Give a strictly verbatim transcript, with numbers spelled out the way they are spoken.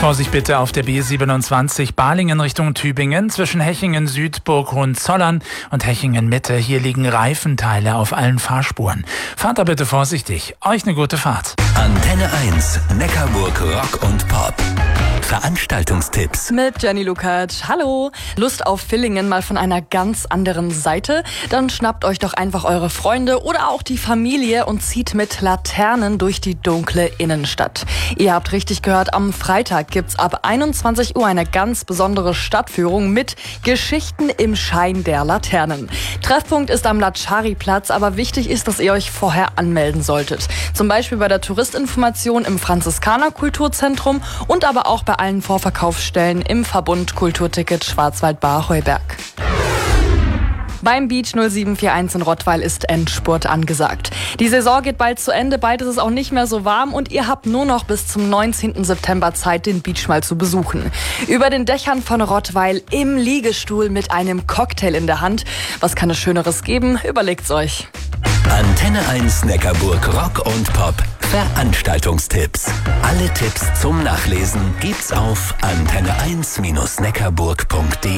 Vorsicht bitte auf der B siebenundzwanzig Balingen Richtung Tübingen zwischen Hechingen Süd, Burg Hohenzollern und Hechingen Mitte. Hier liegen Reifenteile auf allen Fahrspuren. Fahrt da bitte vorsichtig. Euch eine gute Fahrt. Antenne eins, Neckarburg Rock und Pop. Veranstaltungstipps mit Jenny Lukacs. Hallo! Lust auf Villingen mal von einer ganz anderen Seite? Dann schnappt euch doch einfach eure Freunde oder auch die Familie und zieht mit Laternen durch die dunkle Innenstadt. Ihr habt richtig gehört, am Freitag gibt's ab einundzwanzig Uhr eine ganz besondere Stadtführung mit Geschichten im Schein der Laternen. Treffpunkt ist am Latschari-Platz, aber wichtig ist, dass ihr euch vorher anmelden solltet. Zum Beispiel bei der Touristinformation im Franziskaner-Kulturzentrum und aber auch bei allen Vorverkaufsstellen im Verbund Kulturticket Schwarzwald-Bar-Heuberg. Beim Beach null sieben vier eins in Rottweil ist Endspurt angesagt. Die Saison geht bald zu Ende, bald ist es auch nicht mehr so warm und ihr habt nur noch bis zum neunzehnten September Zeit, den Beach mal zu besuchen. Über den Dächern von Rottweil im Liegestuhl mit einem Cocktail in der Hand. Was kann es Schöneres geben? Überlegt's euch. Antenne eins Neckarburg Rock und Pop. Veranstaltungstipps. Alle Tipps zum Nachlesen gibt's auf antenne eins Bindestrich neckarburg punkt de.